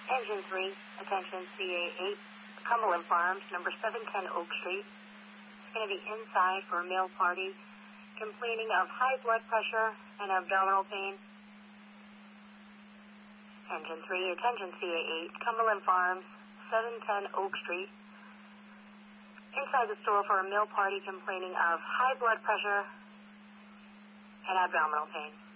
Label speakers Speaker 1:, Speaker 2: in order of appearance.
Speaker 1: Engine 3, attention CA8, Cumberland Farms, number 710 Oak Street. It's going to be inside for a male party, complaining of high blood pressure and abdominal pain. Engine 3, attention CA8, Cumberland Farms, 710 Oak Street. Inside the store for a male party complaining of high blood pressure and abdominal pain.